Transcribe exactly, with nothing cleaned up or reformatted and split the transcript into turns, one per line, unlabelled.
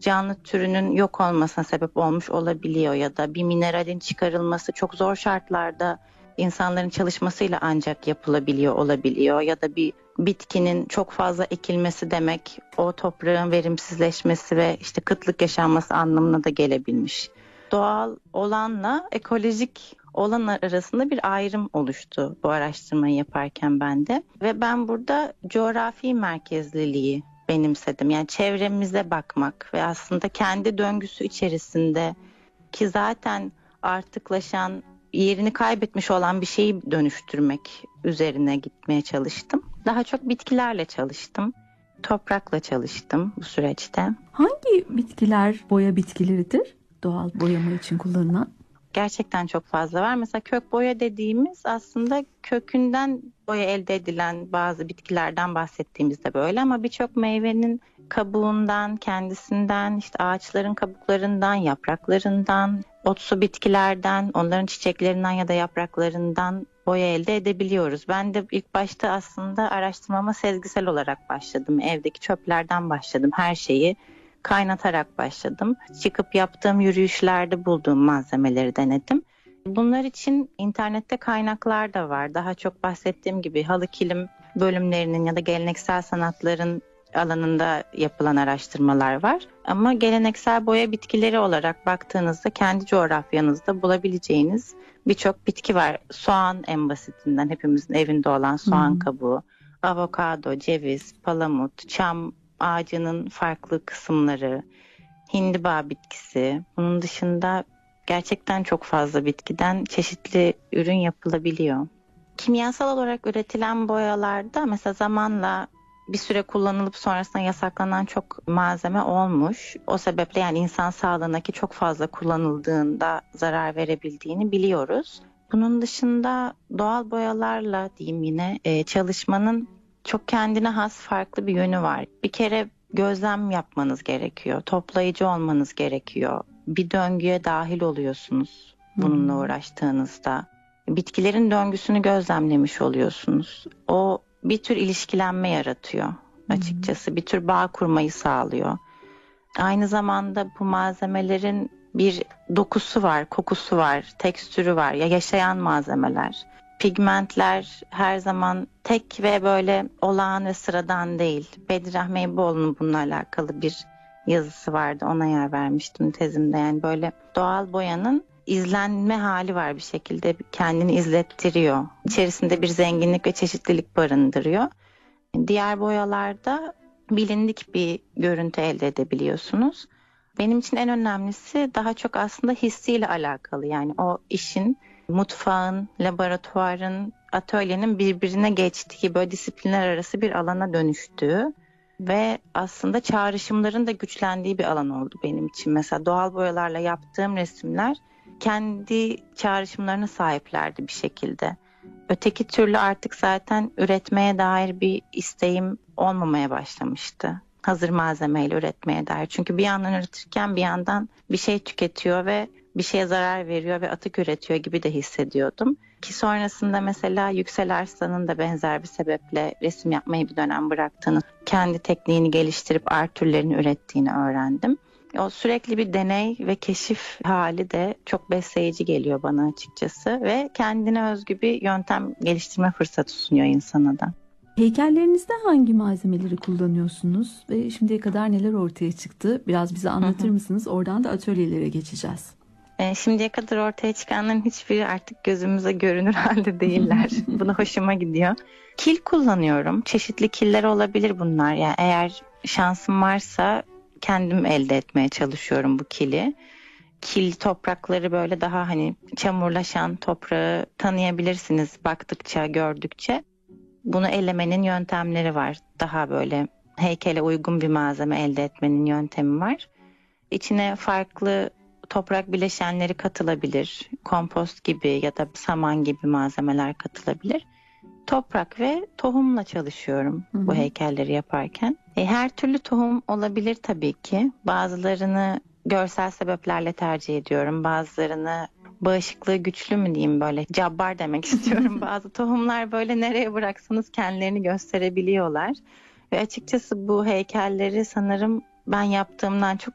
canlı türünün yok olmasına sebep olmuş olabiliyor ya da bir mineralin çıkarılması çok zor şartlarda insanların çalışmasıyla ancak yapılabiliyor olabiliyor ya da bir bitkinin çok fazla ekilmesi demek o toprağın verimsizleşmesi ve işte kıtlık yaşanması anlamına da gelebilmiş. Doğal olanla ekolojik olan arasında bir ayrım oluştu bu araştırmayı yaparken bende ve ben burada coğrafi merkezliliği benimsedim. Yani çevremize bakmak ve aslında kendi döngüsü içerisinde ki zaten artıklaşan, yerini kaybetmiş olan bir şeyi dönüştürmek üzerine gitmeye çalıştım. Daha çok bitkilerle çalıştım. Toprakla çalıştım bu süreçte.
Hangi bitkiler boya bitkileridir? Doğal boyama için kullanılan?
Gerçekten çok fazla var. Mesela kök boya dediğimiz aslında kökünden boya elde edilen bazı bitkilerden bahsettiğimizde böyle ama birçok meyvenin kabuğundan, kendisinden, işte ağaçların kabuklarından, yapraklarından, otsu bitkilerden, onların çiçeklerinden ya da yapraklarından boya elde edebiliyoruz. Ben de ilk başta aslında araştırmama sezgisel olarak başladım. Evdeki çöplerden başladım. Her şeyi kaynatarak başladım. Çıkıp yaptığım yürüyüşlerde bulduğum malzemeleri denedim. Bunlar için internette kaynaklar da var. Daha çok bahsettiğim gibi halı kilim bölümlerinin ya da geleneksel sanatların alanında yapılan araştırmalar var. Ama geleneksel boya bitkileri olarak baktığınızda kendi coğrafyanızda bulabileceğiniz birçok bitki var. Soğan en basitinden hepimizin evinde olan soğan hmm. kabuğu, avokado, ceviz, palamut, çam ağacının farklı kısımları, hindiba bitkisi. Bunun dışında gerçekten çok fazla bitkiden çeşitli ürün yapılabiliyor. Kimyasal olarak üretilen boyalarda mesela zamanla bir süre kullanılıp sonrasında yasaklanan çok malzeme olmuş. O sebeple yani insan sağlığındaki çok fazla kullanıldığında zarar verebildiğini biliyoruz. Bunun dışında doğal boyalarla diyeyim yine çalışmanın çok kendine has farklı bir yönü var. Bir kere gözlem yapmanız gerekiyor. Toplayıcı olmanız gerekiyor. Bir döngüye dahil oluyorsunuz bununla hmm. uğraştığınızda. Bitkilerin döngüsünü gözlemlemiş oluyorsunuz. O bir tür ilişkilenme yaratıyor açıkçası. Hmm. Bir tür bağ kurmayı sağlıyor. Aynı zamanda bu malzemelerin bir dokusu var, kokusu var, tekstürü var. Ya yaşayan malzemeler. Pigmentler her zaman tek ve böyle olağan ve sıradan değil. Bedirah Meyboğlu'nun bununla alakalı bir yazısı vardı. Ona yer vermiştim tezimde. Yani böyle doğal boyanın izlenme hali var bir şekilde. Kendini izlettiriyor. İçerisinde bir zenginlik ve çeşitlilik barındırıyor. Diğer boyalarda bilindik bir görüntü elde edebiliyorsunuz. Benim için en önemlisi daha çok aslında hissiyle alakalı. Yani o işin mutfağın, laboratuvarın, atölyenin birbirine geçtiği, böyle disiplinler arası bir alana dönüştüğü ve aslında çağrışımların da güçlendiği bir alan oldu benim için. Mesela doğal boyalarla yaptığım resimler kendi çağrışımlarına sahiplerdi bir şekilde. Öteki türlü artık zaten üretmeye dair bir isteğim olmamaya başlamıştı. Hazır malzemeyle üretmeye dair. Çünkü bir yandan üretirken bir yandan bir şey tüketiyor ve bir şeye zarar veriyor ve atık üretiyor gibi de hissediyordum. Ki sonrasında mesela Yüksel Arslan'ın da benzer bir sebeple resim yapmayı bir dönem bıraktığını, kendi tekniğini geliştirip art türlerini ürettiğini öğrendim. O sürekli bir deney ve keşif hali de çok besleyici geliyor bana açıkçası ve kendine özgü bir yöntem geliştirme fırsatı sunuyor insana da.
Heykellerinizde hangi malzemeleri kullanıyorsunuz ve şimdiye kadar neler ortaya çıktı? Biraz bize anlatır hı hı. mısınız? Oradan da atölyelere geçeceğiz.
E, şimdiye kadar ortaya çıkanların hiçbiri artık gözümüze görünür halde değiller. Bu da hoşuma gidiyor. Kil kullanıyorum. Çeşitli killer olabilir bunlar. Yani eğer şansım varsa kendim elde etmeye çalışıyorum bu kili. Kil toprakları böyle daha hani çamurlaşan toprağı tanıyabilirsiniz baktıkça, gördükçe. Bunu elemenin yöntemleri var. Daha böyle heykele uygun bir malzeme elde etmenin yöntemi var. İçine farklı toprak bileşenleri katılabilir. Kompost gibi ya da saman gibi malzemeler katılabilir. Toprak ve tohumla çalışıyorum hı hı. bu heykelleri yaparken. E, her türlü tohum olabilir tabii ki. Bazılarını görsel sebeplerle tercih ediyorum. Bazılarını bağışıklığı güçlü mü diyeyim, böyle cabbar demek istiyorum. Bazı tohumlar böyle nereye bıraksanız kendilerini gösterebiliyorlar. Ve açıkçası bu heykelleri sanırım ben yaptığımdan çok